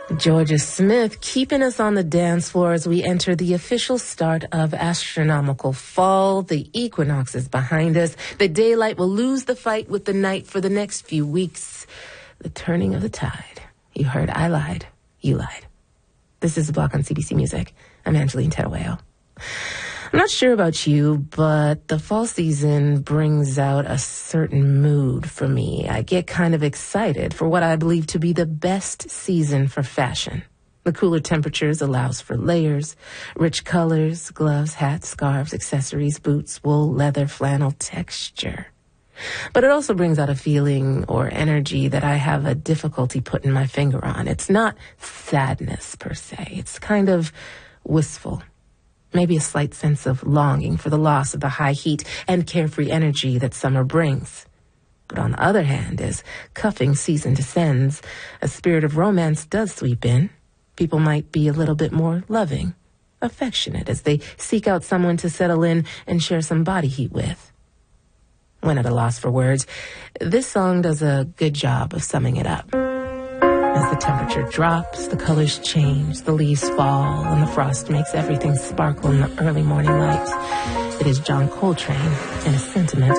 Georgia Smith keeping us on the dance floor as we enter the official start of astronomical fall. The equinox is behind us. The daylight will lose the fight with the night for the next few weeks. The turning of the tide. You heard I lied. You lied. This is The Block on CBC Music. I'm Angeline Terueo. I'm not sure about you, but the fall season brings out a certain mood for me. I get kind of excited for what I believe to be the best season for fashion. The cooler temperatures allows for layers, rich colors, gloves, hats, scarves, accessories, boots, wool, leather, flannel, texture. But it also brings out a feeling or energy that I have a difficulty putting my finger on. It's not sadness per se. It's kind of wistful. Maybe a slight sense of longing for the loss of the high heat and carefree energy that summer brings. But on the other hand, as cuffing season descends, a spirit of romance does sweep in. People might be a little bit more loving, affectionate, as they seek out someone to settle in and share some body heat with. When at a loss for words, this song does a good job of summing it up. As the temperature drops, the colors change, the leaves fall, and the frost makes everything sparkle in the early morning light. It is John Coltrane in a sentimental